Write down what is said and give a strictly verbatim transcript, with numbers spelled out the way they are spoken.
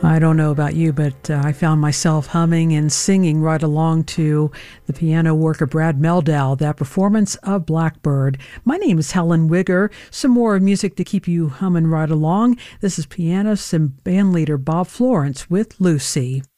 I don't know about you, but uh, I found myself humming and singing right along to the piano work of Brad Mehldau, that performance of Blackbird. My name is Helen Wigger. Some more music to keep you humming right along. This is pianist and bandleader Bob Florence with Lucy.